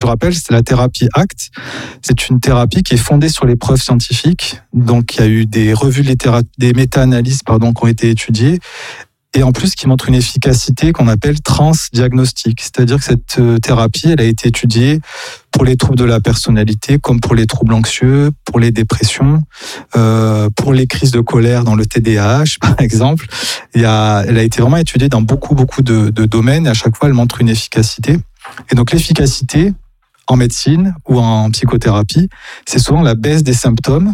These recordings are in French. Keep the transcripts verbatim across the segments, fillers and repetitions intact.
rappelle, c'est la thérapie ACT. C'est une thérapie qui est fondée sur les preuves scientifiques. Donc, il y a eu des revues de littérature, des méta-analyses, pardon, qui ont été étudiées. Et en plus, qui montre une efficacité qu'on appelle transdiagnostique. C'est-à-dire que cette thérapie, elle a été étudiée pour les troubles de la personnalité, comme pour les troubles anxieux, pour les dépressions, euh, pour les crises de colère dans le T D A H, par exemple. Il y a, elle a été vraiment étudiée dans beaucoup, beaucoup de, de domaines. Et à chaque fois, elle montre une efficacité. Et donc, l'efficacité en médecine ou en psychothérapie, c'est souvent la baisse des symptômes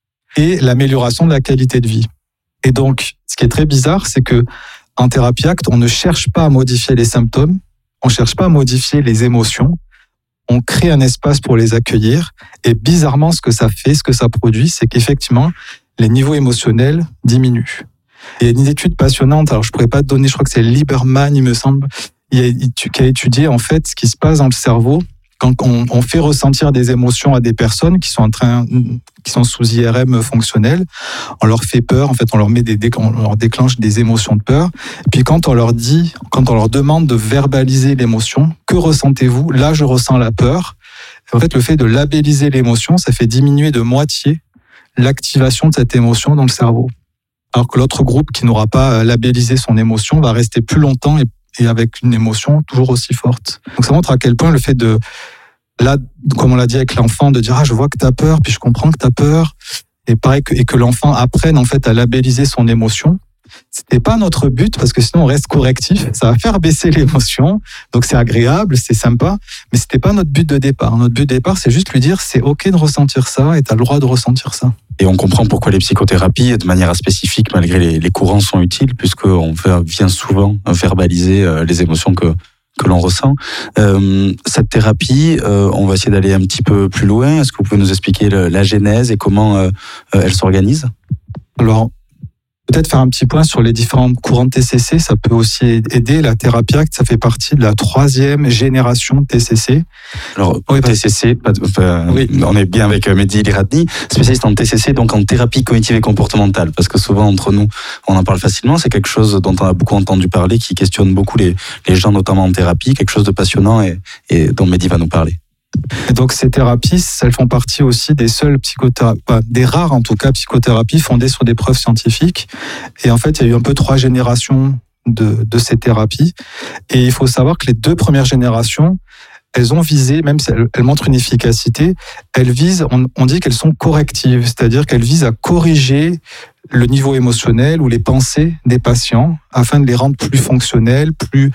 et l'amélioration de la qualité de vie. Et donc, ce qui est très bizarre, c'est que en thérapie ACT, on ne cherche pas à modifier les symptômes, on ne cherche pas à modifier les émotions, on crée un espace pour les accueillir. Et bizarrement, ce que ça fait, ce que ça produit, c'est qu'effectivement, les niveaux émotionnels diminuent. Il y a une étude passionnante, alors je ne pourrais pas te donner, je crois que c'est Lieberman, il me semble, qui a étudié en fait ce qui se passe dans le cerveau quand on, on fait ressentir des émotions à des personnes qui sont en train, qui sont sous I R M fonctionnel, on leur fait peur, en fait, on leur met des, on leur déclenche des émotions de peur. Et puis quand on leur dit, quand on leur demande de verbaliser l'émotion, que ressentez-vous? Là, je ressens la peur. Et en fait, le fait de labelliser l'émotion, ça fait diminuer de moitié l'activation de cette émotion dans le cerveau. Alors que l'autre groupe qui n'aura pas labellisé son émotion va rester plus longtemps et et avec une émotion toujours aussi forte. Donc ça montre à quel point le fait de, là, comme on l'a dit avec l'enfant, de dire « Ah, je vois que tu as peur, puis je comprends que tu as peur », et pareil, que, et que l'enfant apprenne en fait à labelliser son émotion. C'était pas notre but, parce que sinon on reste correctif, ça va faire baisser l'émotion, donc c'est agréable, c'est sympa, mais c'était pas notre but de départ. Notre but de départ, c'est juste lui dire « C'est ok de ressentir ça, et tu as le droit de ressentir ça ». Et on comprend pourquoi les psychothérapies, de manière spécifique, malgré les, les courants, sont utiles, puisqu'on vient souvent verbaliser les émotions que, que l'on ressent. Euh, cette thérapie, euh, on va essayer d'aller un petit peu plus loin. Est-ce que vous pouvez nous expliquer le, la genèse et comment euh, elle s'organise? Alors, peut-être faire un petit point sur les différents courants de T C C, ça peut aussi aider. La thérapie ACT, ça fait partie de la troisième génération de T C C. Alors, oui, T C C, pas, pas, oui. On est bien avec Mehdi Liratni, spécialiste en T C C, donc en thérapie cognitive et comportementale, parce que souvent, entre nous, on en parle facilement. C'est quelque chose dont on a beaucoup entendu parler, qui questionne beaucoup les, les gens, notamment en thérapie, quelque chose de passionnant et, et dont Mehdi va nous parler. Et donc ces thérapies, elles font partie aussi des seules psychothérapies, des rares en tout cas psychothérapies fondées sur des preuves scientifiques. Et en fait, il y a eu un peu trois générations de, de ces thérapies. Et il faut savoir que les deux premières générations, elles ont visé, même si elles, elles montrent une efficacité, elles visent, on, on dit qu'elles sont correctives, c'est-à-dire qu'elles visent à corriger le niveau émotionnel ou les pensées des patients afin de les rendre plus fonctionnels, plus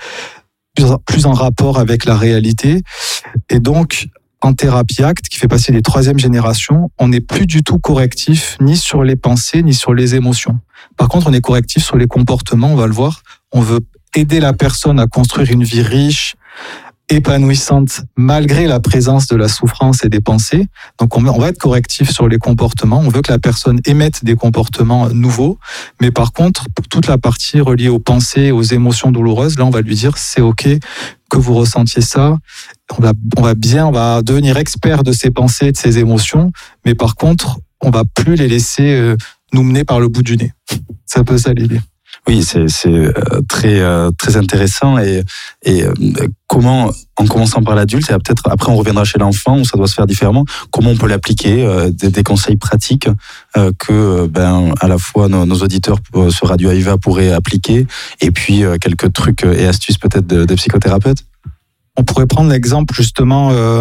plus en rapport avec la réalité. Et donc, en thérapie ACT, qui fait passer des troisième générations, on n'est plus du tout correctif ni sur les pensées, ni sur les émotions. Par contre, on est correctif sur les comportements, on va le voir. On veut aider la personne à construire une vie riche, épanouissante, malgré la présence de la souffrance et des pensées. Donc, on va être correctif sur les comportements. On veut que la personne émette des comportements nouveaux. Mais par contre, pour toute la partie reliée aux pensées, aux émotions douloureuses, là, on va lui dire, c'est OK que vous ressentiez ça. On va, on va bien, on va devenir expert de ces pensées, de ces émotions. Mais par contre, on va plus les laisser euh, nous mener par le bout du nez. C'est un peu ça l'idée. Oui, c'est, c'est très, très intéressant. Et, et comment, en commençant par l'adulte, et peut-être après on reviendra chez l'enfant où ça doit se faire différemment, comment on peut l'appliquer, euh, des, des conseils pratiques euh, que ben, à la fois nos, nos auditeurs sur Radio Aviva pourraient appliquer, et puis euh, quelques trucs et astuces peut-être de, de psychothérapeutes? On pourrait prendre l'exemple justement euh,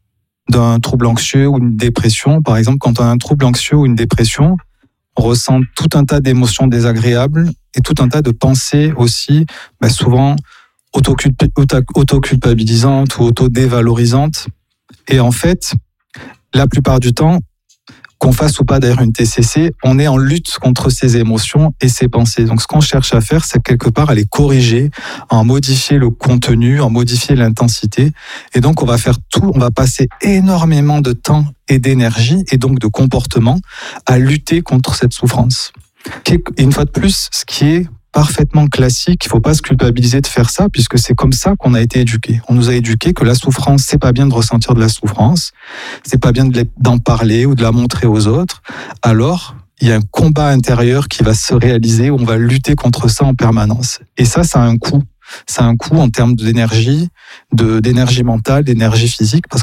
d'un trouble anxieux ou une dépression. Par exemple, quand on a un trouble anxieux ou une dépression, on ressent tout un tas d'émotions désagréables et tout un tas de pensées aussi, ben souvent autoculpabilisantes ou autodévalorisantes. Et en fait, la plupart du temps, qu'on fasse ou pas d'ailleurs une T C C, on est en lutte contre ces émotions et ces pensées. Donc ce qu'on cherche à faire, c'est quelque part à les corriger, à en modifier le contenu, à en modifier l'intensité. Et donc on va faire tout, on va passer énormément de temps et d'énergie et donc de comportement à lutter contre cette souffrance. Et une fois de plus, ce qui est parfaitement classique, il ne faut pas se culpabiliser de faire ça, puisque c'est comme ça qu'on a été éduqué. On nous a éduqué que la souffrance, c'est pas bien de ressentir de la souffrance, c'est pas bien d'en parler ou de la montrer aux autres. Alors, il y a un combat intérieur qui va se réaliser, où on va lutter contre ça en permanence. Et ça, ça a un coût. Ça a un coût en termes d'énergie, de, d'énergie mentale, d'énergie physique, parce